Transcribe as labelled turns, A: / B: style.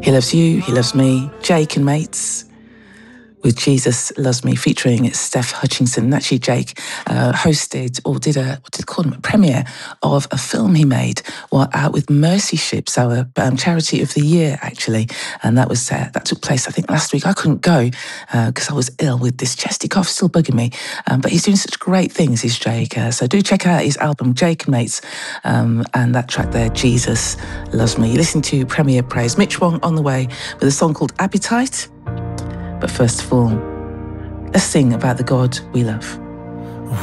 A: He loves you, he loves me. Jake and Mates with Jesus Loves Me, featuring Steph Hutchinson. Actually, Jake hosted, or did a premiere of a film he made while out with Mercy Ships, our charity of the year, actually. And that took place, I think, last week. I couldn't go because I was ill with this chesty cough still bugging me. But he's doing such great things, is Jake. So do check out his album, Jake and Mates, and that track there, Jesus Loves Me. You listen to Premier Praise. Mitch Wong on the way with a song called Appetite. But first of all, let's sing about the God we love.